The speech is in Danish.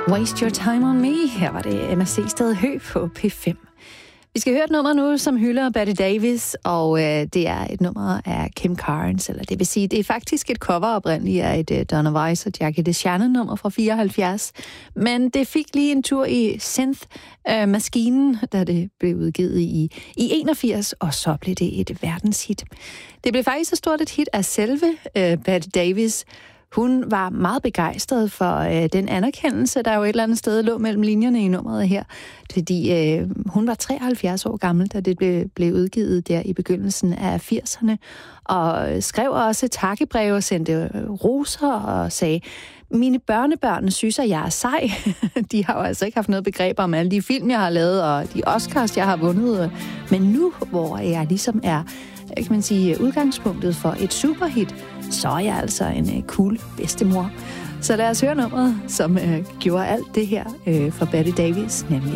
Waste Your Time on Me. Her var det Emma C. Sted Hø på P5. Vi skal høre et nummer nu, som hylder Betty Davis, og det er et nummer af Kim Carnes, eller det vil sige, det er faktisk et cover oprindeligt af et Donna Weiss og Jackie DeShannon-nummer fra 74, men det fik lige en tur i synth-maskinen, da det blev udgivet i 81, og så blev det et verdenshit. Det blev faktisk så stort et hit af selve Betty Davis. Hun var meget begejstret for den anerkendelse, der jo et eller andet sted lå mellem linjerne i nummeret her. Fordi hun var 73 år gammel, da det blev udgivet der i begyndelsen af 80'erne. Og skrev også takkebrev og sendte roser og sagde, mine børnebørn synes, at jeg er sej. De har jo altså ikke haft noget begreb om alle de film, jeg har lavet, og de Oscars, jeg har vundet. Men nu, hvor jeg ligesom er, kan man sige, udgangspunktet for et superhit, så er jeg altså en cool bedstemor. Så lad os høre nummeret, som gjorde alt det her for Betty Davis, nemlig